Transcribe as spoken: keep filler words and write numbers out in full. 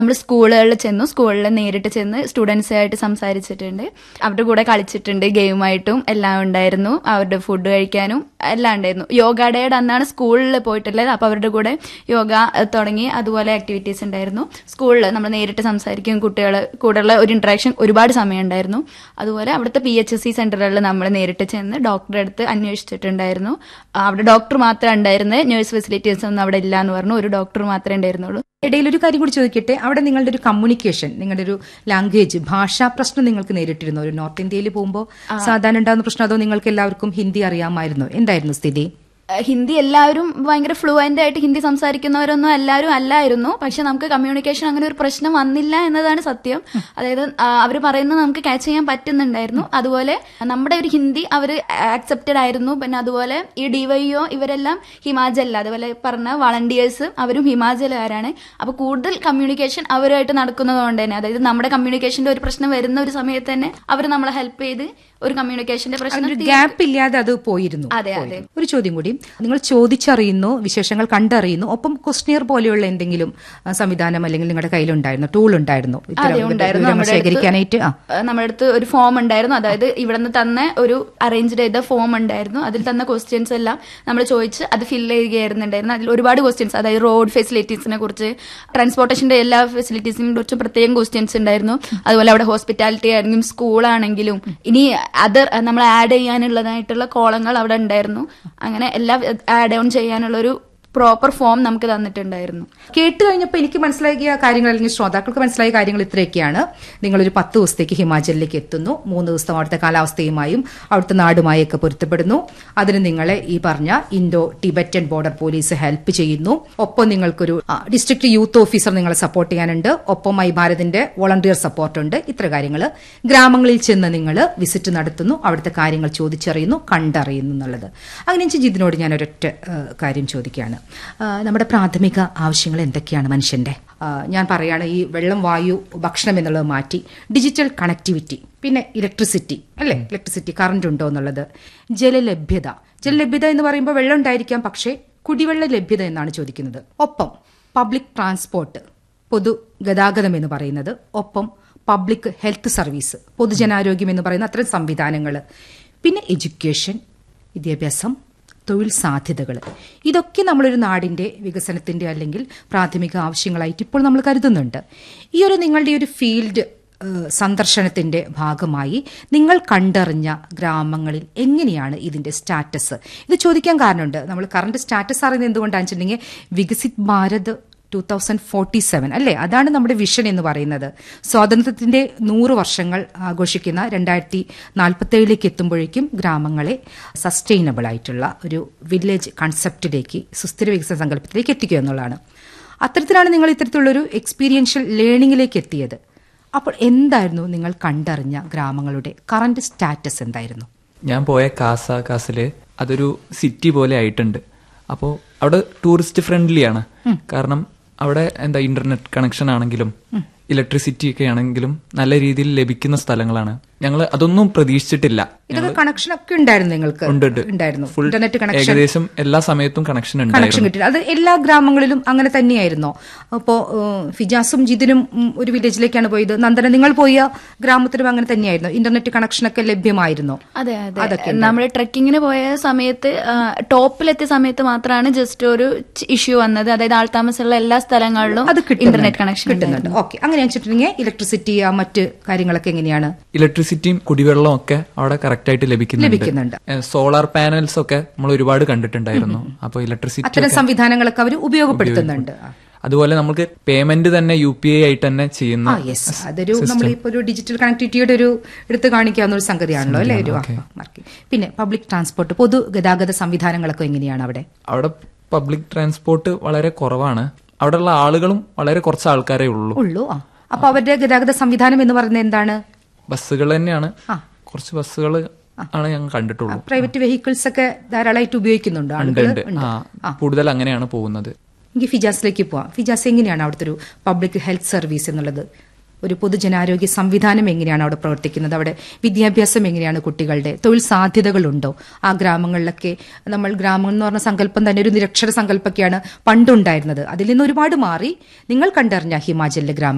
നമ്മൾ സ്കൂളുകളിൽ ചെന്നു സ്കൂളിൽ നേരിട്ട് ചെന്ന് സ്റ്റുഡൻസുമായിട്ട് സംസാരിച്ചിട്ടുണ്ട്. അവരുടെ കൂടെ കളിച്ചിട്ടുണ്ട്. ഗെയിമായിട്ടും എല്ലാം ഉണ്ടായിരുന്നു. അവരുടെ ഫുഡ് കഴിക്കാനും എല്ലാം ഉണ്ടായിരുന്നു. യോഗ ഡേയുടെ അന്നാണ് സ്കൂളിൽ പോയിട്ടുള്ളത്. അപ്പോൾ അവരുടെ കൂടെ യോഗ തുടങ്ങി അതുപോലെ ആക്ടിവിറ്റീസ് ഉണ്ടായിരുന്നു. സ്കൂളിൽ നമ്മൾ നേരിട്ട് സംസാരിക്കും, കുട്ടികൾ കൂടെയുള്ള ഒരു ഇന്ററാക്ഷൻ ഒരുപാട് സമയം ഉണ്ടായിരുന്നു. അതുപോലെ അവിടുത്തെ പി എച്ച് എസ് സി സെന്ററുകളിൽ നമ്മൾ നേരിട്ട് ചെന്ന് ഡോക്ടറെ അടുത്ത് അന്വേഷിച്ചിട്ടുണ്ടായിരുന്നു. അവിടെ ഡോക്ടർ മാത്രമേ ഉണ്ടായിരുന്നത്, നഴ്സ് ഫെസിലിറ്റീസ് ഒന്നും അവിടെ ഇല്ല എന്ന് പറഞ്ഞു. ഒരു ഡോക്ടർ മാത്രമേ ഉണ്ടായിരുന്നുള്ളൂ. ഇടയിൽ ഒരു കാര്യം കൂടി ചോദിക്കട്ടെ, അവിടെ നിങ്ങളുടെ ഒരു കമ്മ്യൂണിക്കേഷൻ, നിങ്ങളുടെ ഒരു ലാംഗ്വേജ്, ഭാഷാ പ്രശ്നം നിങ്ങൾക്ക് നേരിട്ടിരുന്നു? ഒരു നോർത്ത് ഇന്ത്യയിൽ പോകുമ്പോൾ സാധാരണ ഉണ്ടാകുന്ന പ്രശ്നം, അതോ നിങ്ങൾക്ക് എല്ലാവർക്കും ഹിന്ദി അറിയാമായിരുന്നോ? എന്തായിരുന്നു സ്ഥിതി? ഹിന്ദി എല്ലാവരും ഭയങ്കര ഫ്ലുവന്റ് ആയിട്ട് ഹിന്ദി സംസാരിക്കുന്നവരൊന്നും എല്ലാവരും അല്ലായിരുന്നു. പക്ഷെ നമുക്ക് കമ്മ്യൂണിക്കേഷൻ അങ്ങനെ ഒരു പ്രശ്നം വന്നില്ല എന്നതാണ് സത്യം. അതായത് അവർ പറയുന്നത് നമുക്ക് ക്യാച്ച് ചെയ്യാൻ പറ്റുന്നുണ്ടായിരുന്നു. അതുപോലെ നമ്മുടെ ഒരു ഹിന്ദി അവർ ആക്സെപ്റ്റഡ് ആയിരുന്നു. പിന്നെ അതുപോലെ ഈ ഡിവൈഒ ഇവരെല്ലാം ഹിമാചലിൽ, അതുപോലെ പറഞ്ഞ വളണ്ടിയേഴ്സ് അവരും ഹിമാചലുകാരാണ്. അപ്പൊ കൂടുതൽ കമ്മ്യൂണിക്കേഷൻ അവരുമായിട്ട് നടക്കുന്നത് കൊണ്ട് തന്നെ, അതായത് നമ്മുടെ കമ്മ്യൂണിക്കേഷന്റെ ഒരു പ്രശ്നം വരുന്ന ഒരു സമയത്ത് തന്നെ അവർ നമ്മളെ ഹെൽപ്പ് ചെയ്ത് ഒരു കമ്മ്യൂണിക്കേഷന്റെ പ്രശ്നം ഗ്യാപ്പ് ഇല്ലാതെ അത് പോയിരുന്നു. അതെ അതെ. ഒരു ചോദ്യം കൂടി, നിങ്ങൾ ചോദിച്ചറിയുന്നു, വിശേഷങ്ങൾ കണ്ടറിയുന്നു, ഒപ്പം ക്വസ്റ്റ്യർ പോലെയുള്ള എന്തെങ്കിലും സംവിധാനം അല്ലെങ്കിൽ നിങ്ങളുടെ കയ്യിലുണ്ടായിരുന്നു, ടൂൾ ഉണ്ടായിരുന്നു ശേഖരിക്കാനായിട്ട്? നമ്മുടെ അടുത്ത് ഒരു ഫോം ഉണ്ടായിരുന്നു. അതായത് ഇവിടെ നിന്ന് തന്നെ ഒരു അറേഞ്ച് ചെയ്ത ഫോം ഉണ്ടായിരുന്നു. അതിൽ തന്ന ക്വസ്റ്റ്യൻസ് എല്ലാം നമ്മൾ ചോദിച്ച് അത് ഫില്ല് ചെയ്യുകയായിരുന്നുണ്ടായിരുന്നു. അതിൽ ഒരുപാട് ക്വസ്റ്റ്യൻസ്, അതായത് റോഡ് ഫെസിലിറ്റീസിനെ കുറിച്ച്, ട്രാൻസ്പോർട്ടേഷന്റെ എല്ലാ ഫെസിലിറ്റീസിനെ കുറിച്ച് പ്രത്യേകം ക്വസ്റ്റ്യൻസ് ഉണ്ടായിരുന്നു. അതുപോലെ അവിടെ ഹോസ്പിറ്റാലിറ്റി ആണെങ്കിലും സ്കൂളാണെങ്കിലും ഇനി അതർ നമ്മൾ ആഡ് ചെയ്യാനുള്ളതായിട്ടുള്ള കോളങ്ങൾ അവിടെ ഉണ്ടായിരുന്നു. അങ്ങനെ എല്ലാം ആഡ് ഓൺ ചെയ്യാനുള്ള ഒരു പ്രോപ്പർ ഫോം നമുക്ക് തന്നിട്ടുണ്ടായിരുന്നു. കേട്ട് കഴിഞ്ഞപ്പോൾ എനിക്ക് മനസ്സിലാക്കിയ കാര്യങ്ങൾ, അല്ലെങ്കിൽ ശ്രോതാക്കൾക്ക് മനസ്സിലായ കാര്യങ്ങൾ ഇത്രയൊക്കെയാണ്. നിങ്ങളൊരു പത്ത് ദിവസത്തേക്ക് ഹിമാചലിലേക്ക് എത്തുന്നു. മൂന്ന് ദിവസം അവിടുത്തെ കാലാവസ്ഥയുമായും അവിടുത്തെ നാടുമായൊക്കെ പൊരുത്തപ്പെടുന്നു. അതിന് നിങ്ങളെ ഈ പറഞ്ഞ Indo Tibetan border police help ചെയ്യുന്നു. ഒപ്പം നിങ്ങൾക്കൊരു ഡിസ്ട്രിക്ട് യൂത്ത് ഓഫീസർ നിങ്ങളെ സപ്പോർട്ട് ചെയ്യാനുണ്ട്. ഒപ്പം മൈ ഭാരതിന്റെ വോളണ്ടിയർ സപ്പോർട്ടുണ്ട്. ഇത്ര കാര്യങ്ങൾ. ഗ്രാമങ്ങളിൽ ചെന്ന് നിങ്ങൾ വിസിറ്റ് നടത്തുന്നു, അവിടുത്തെ കാര്യങ്ങൾ ചോദിച്ചറിയുന്നു, കണ്ടറിയുന്നു എന്നുള്ളത്. അങ്ങനെ ജിതിനോട് ഞാൻ ഒരൊറ്റ കാര്യം ചോദിക്കുകയാണ്. നമ്മുടെ പ്രാഥമിക ആവശ്യങ്ങൾ എന്തൊക്കെയാണ് മനുഷ്യന്റെ? ഞാൻ പറയാണ്, ഈ വെള്ളം, വായു, ഭക്ഷണം എന്നുള്ളത് മാറ്റി ഡിജിറ്റൽ കണക്ടിവിറ്റി, പിന്നെ ഇലക്ട്രിസിറ്റി, അല്ലെ, ഇലക്ട്രിസിറ്റി കറണ്ട് ഉണ്ടോ എന്നുള്ളത്, ജലലഭ്യത. ജലലഭ്യത എന്ന് പറയുമ്പോൾ വെള്ളം ഉണ്ടായിരിക്കാം, പക്ഷേ കുടിവെള്ള ലഭ്യത എന്നാണ് ചോദിക്കുന്നത്. ഒപ്പം പബ്ലിക് ട്രാൻസ്പോർട്ട്, പൊതുഗതാഗതം എന്ന് പറയുന്നത്, ഒപ്പം പബ്ലിക് ഹെൽത്ത് സർവീസ്, പൊതുജനാരോഗ്യം എന്ന് പറയുന്ന അത്തരം സംവിധാനങ്ങൾ, പിന്നെ എഡ്യൂക്കേഷൻ, വിദ്യാഭ്യാസം, തൊഴിൽ സാധ്യതകൾ. ഇതൊക്കെ നമ്മളൊരു നാടിന്റെ വികസനത്തിന്റെ അല്ലെങ്കിൽ പ്രാഥമിക ആവശ്യങ്ങളായിട്ട് ഇപ്പോൾ നമ്മൾ കരുതുന്നുണ്ട്. ഈ ഒരു നിങ്ങളുടെ ഒരു ഫീൽഡ് സന്ദർശനത്തിന്റെ ഭാഗമായി നിങ്ങൾ കണ്ടറിഞ്ഞ ഗ്രാമങ്ങളിൽ എങ്ങനെയാണ് ഇതിന്റെ സ്റ്റാറ്റസ്? ഇത് ചോദിക്കാൻ കാരണമുണ്ട്. നമ്മൾ കറണ്ട് സ്റ്റാറ്റസ് അറിയുന്നത് എന്തുകൊണ്ടാണെന്ന് വെച്ചിട്ടുണ്ടെങ്കിൽ Viksit Bharat two thousand forty seven അല്ലേ, അതാണ് നമ്മുടെ വിഷൻ എന്ന് പറയുന്നത്. സ്വാതന്ത്ര്യത്തിന്റെ നൂറ് വർഷങ്ങൾ ആഘോഷിക്കുന്ന രണ്ടായിരത്തി നാൽപ്പത്തി ഏഴിലേക്ക് എത്തുമ്പോഴേക്കും ഗ്രാമങ്ങളെ സസ്റ്റൈനബിൾ ആയിട്ടുള്ള ഒരു വില്ലേജ് കൺസെപ്റ്റിലേക്ക്, സുസ്ഥിര വികസന സങ്കല്പത്തിലേക്ക് എത്തിക്കുക എന്നുള്ളതാണ്. അത്തരത്തിലാണ് നിങ്ങൾ ഇത്തരത്തിലുള്ളൊരു എക്സ്പീരിയൻഷ്യൽ ലേണിംഗിലേക്ക് എത്തിയത്. അപ്പോൾ എന്തായിരുന്നു നിങ്ങൾ കണ്ടറിഞ്ഞ ഗ്രാമങ്ങളുടെ കറന്റ് സ്റ്റാറ്റസ് എന്തായിരുന്നു? ഞാൻ പോയ കാസ കാസില് അതൊരു സിറ്റി പോലെ ആയിട്ടുണ്ട്. അപ്പോൾ അവിടെ ടൂറിസ്റ്റ് ഫ്രണ്ട്ലി ആണ്. കാരണം അവിടെ എന്താ ഇന്റർനെറ്റ് കണക്ഷൻ ആണെങ്കിലും ഇലക്ട്രിസിറ്റി ഒക്കെ ആണെങ്കിലും നല്ല രീതിയിൽ ലഭിക്കുന്ന സ്ഥലങ്ങളാണ്. ഞങ്ങൾ അതൊന്നും പ്രതീക്ഷിച്ചിട്ടില്ല. ഇതൊക്കെ കണക്ഷൻ ഒക്കെ ഉണ്ടായിരുന്നു നിങ്ങൾക്ക്? ഉണ്ടായിരുന്നു. ഫുൾ ഇന്റർനെറ്റ് കണക്ഷൻ ഏകദേശം എല്ലാ സമയത്തും കണക്ഷൻ കണക്ഷൻ കിട്ടി. അത് എല്ലാ ഗ്രാമങ്ങളിലും അങ്ങനെ തന്നെയായിരുന്നോ? അപ്പോ ഫിജാസും ജിതിനും ഒരു വില്ലേജിലേക്കാണ് പോയത്. നന്ദന, നിങ്ങൾ പോയ ഗ്രാമത്തിലും അങ്ങനെ തന്നെയായിരുന്നു? ഇന്റർനെറ്റ് കണക്ഷൻ ഒക്കെ ലഭ്യമായിരുന്നോ? അതെ അതെ. നമ്മൾ ട്രെക്കിങ്ങിന് പോയ സമയത്ത് ടോപ്പിലെത്തിയ സമയത്ത് മാത്രമാണ് ജസ്റ്റ് ഒരു ഇഷ്യൂ വന്നത്. അതായത് ആൾതാമസമുള്ള എല്ലാ സ്ഥലങ്ങളിലും അത് ഇന്റർനെറ്റ് കണക്ഷൻ കിട്ടുന്നുണ്ട്. ഓക്കെ. അങ്ങനെ വെച്ചിട്ടുണ്ടെങ്കിൽ ഇലക്ട്രിസിറ്റി, മറ്റ് കാര്യങ്ങളൊക്കെ എങ്ങനെയാണ്? ഇലക്ട്രിസിറ്റിയും കുടിവെള്ളവും ഒക്കെ അവിടെ കറക്റ്റ് ആയിട്ട് ലഭിക്കുന്നുണ്ട്. സോളാർ പാനൽസ് ഒക്കെ നമ്മൾ ഒരുപാട് കണ്ടിട്ടുണ്ടായിരുന്നു. അപ്പൊ ഇലക്ട്രിസിറ്റി അത്തരം സംവിധാനങ്ങളൊക്കെ അവർ ഉപയോഗപ്പെടുത്തുന്നുണ്ട്. അതുപോലെ നമുക്ക് പേയ്മെന്റ് തന്നെ യു പി ഐ ആയിട്ട് തന്നെ ചെയ്യുന്ന, അതൊരു നമ്മളിപ്പോ ഒരു ഡിജിറ്റൽ കണക്ടിവിറ്റിയുടെ ഒരു എടുത്ത് കാണിക്കാവുന്ന ഒരു സംഗതിയാണല്ലോ അല്ലെ ഒരു. പിന്നെ പബ്ലിക് ട്രാൻസ്പോർട്ട്, പൊതുഗതാഗത സംവിധാനങ്ങളൊക്കെ എങ്ങനെയാണ് അവിടെ? അവിടെ പബ്ലിക് ട്രാൻസ്പോർട്ട് വളരെ കുറവാണ്. അവിടെയുള്ള ആളുകളും വളരെ കുറച്ച് ആൾക്കാരേ ഉള്ളൂ ഉള്ളൂ അപ്പൊ അവരുടെ ഗതാഗത സംവിധാനം എന്ന് പറയുന്നത് എന്താണ്? ബസ്സുകൾ തന്നെയാണ്. കുറച്ച് ബസ്സുകൾ ആണ് ഞങ്ങൾ കണ്ടിട്ടുള്ളൂ. പ്രൈവറ്റ് വെഹിക്കിൾസ് ഒക്കെ ധാരാളമായിട്ട് ഉപയോഗിക്കുന്നുണ്ട് ആളുകൾ. കൂടുതൽ അങ്ങനെയാണ് പോകുന്നത്. എനിക്ക് ഫിജാസിലേക്ക് പോവാം. ഫിജാസ്, എങ്ങനെയാണ് അവിടുത്തെ ഒരു പബ്ലിക് ഹെൽത്ത് സർവീസ് എന്നുള്ളത്? ഒരു പൊതുജനാരോഗ്യ സംവിധാനം എങ്ങനെയാണ് അവിടെ പ്രവർത്തിക്കുന്നത്? അവിടെ വിദ്യാഭ്യാസം എങ്ങനെയാണ് കുട്ടികളുടെ? തൊഴിൽ സാധ്യതകളുണ്ടോ ആ ഗ്രാമങ്ങളിലൊക്കെ? നമ്മൾ ഗ്രാമം എന്ന് പറഞ്ഞ സങ്കല്പം തന്നെ ഒരു നിരക്ഷര സങ്കല്പമൊക്കെയാണ് പണ്ടുണ്ടായിരുന്നത്. അതിൽ നിന്ന് ഒരുപാട് മാറി നിങ്ങൾ കണ്ടറിഞ്ഞ ഹിമാചലിലെ ഗ്രാമം